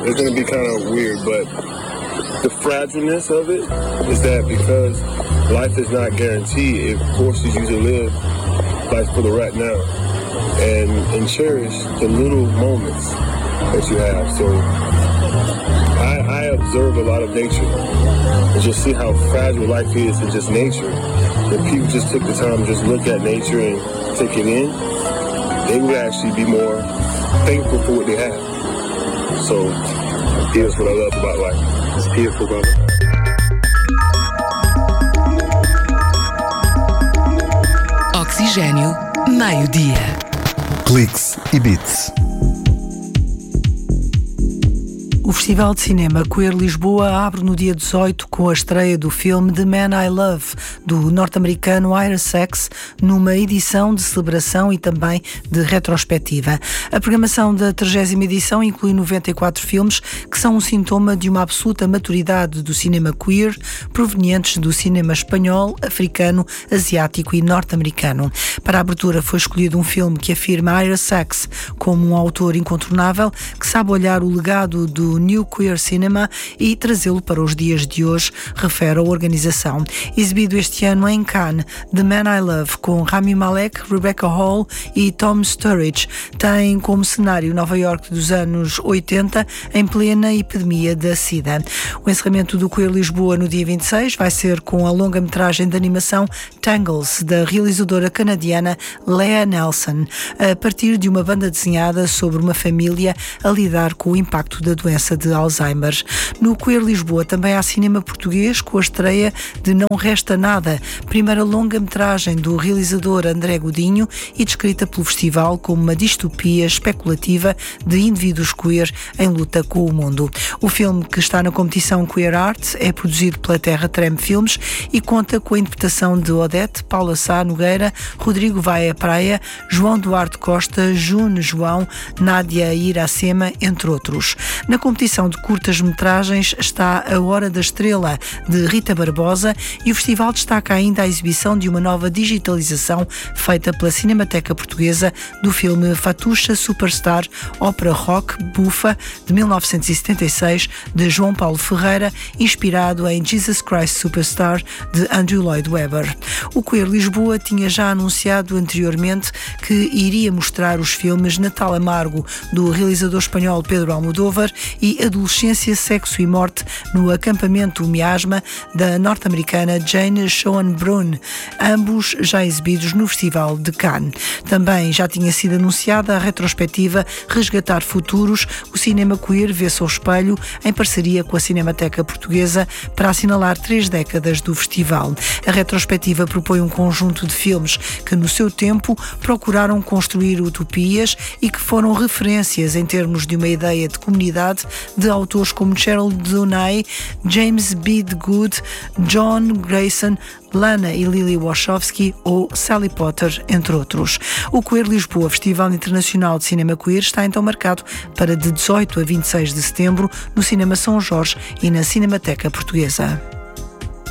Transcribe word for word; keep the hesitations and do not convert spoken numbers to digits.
it's going to be kind of weird, but the fragileness of it is that because life is not guaranteed, it forces you to live life for the right now and, and cherish the little moments that you have. So I, I observe a lot of nature and just see how fragile life is in just nature. If people just took the time to just look at nature and take it in, they would actually be more thankful for what they have. So here's what I love about life. It's beautiful, brother. Oxigênio, meio-dia. Cliques e Beats. O Festival de Cinema Queer Lisboa abre no dia dezoito com a estreia do filme The Man I Love, do norte-americano Ira Sachs, numa edição de celebração e também de retrospectiva. A programação da trigésima edição inclui noventa e quatro filmes que são um sintoma de uma absoluta maturidade do cinema queer, provenientes do cinema espanhol, africano, asiático e norte-americano. Para a abertura foi escolhido um filme que afirma Ira Sachs como um autor incontornável que sabe olhar o legado do New Queer Cinema e trazê-lo para os dias de hoje, refere a organização. Exibido este ano em Cannes, The Man I Love, com Rami Malek, Rebecca Hall e Tom Sturridge, tem como cenário Nova York dos anos oitenta, em plena epidemia da SIDA. O encerramento do Queer Lisboa no dia vinte e seis vai ser com a longa-metragem de animação Tangles, da realizadora canadiana Lea Nelson, a partir de uma banda desenhada sobre uma família a lidar com o impacto da doença de Alzheimer. No Queer Lisboa também há cinema português com a estreia de Não Resta Nada, primeira longa-metragem do realizador André Godinho e descrita pelo festival como uma distopia especulativa de indivíduos queer em luta com o mundo. O filme, que está na competição Queer Art, é produzido pela Terra Treme Filmes e conta com a interpretação de Odete, Paula Sá Nogueira, Rodrigo Vaia Praia, João Duarte Costa, June João, Nádia Iracema, entre outros. Na competição de curtas-metragens está A Hora da Estrela, de Rita Barbosa, e o festival destaca ainda a exibição de uma nova digitalização feita pela Cinemateca Portuguesa do filme Fatucha Superstar, ópera rock bufa de mil novecentos e setenta e seis, de João Paulo Ferreira, inspirado em Jesus Christ Superstar, de Andrew Lloyd Webber. O Queer Lisboa tinha já anunciado anteriormente que iria mostrar os filmes Natal Amargo, do realizador espanhol Pedro Almodóvar, e Adolescência, Sexo e Morte no Acampamento Miasma, da norte-americana Jane Schoenbrunn, ambos já exibidos no Festival de Cannes. Também já tinha sido anunciada a retrospectiva Resgatar Futuros, o cinema queer vê-se ao espelho, em parceria com a Cinemateca Portuguesa, para assinalar três décadas do festival. A retrospectiva propõe um conjunto de filmes que, no seu tempo, procuraram construir utopias e que foram referências em termos de uma ideia de comunidade de autores como Cheryl Dunay, James Bede Good, John Grayson, Lana e Lily Wachowski ou Sally Potter, entre outros. O Queer Lisboa, Festival Internacional de Cinema Queer, está então marcado para de dezoito a vinte e seis de setembro no Cinema São Jorge e na Cinemateca Portuguesa.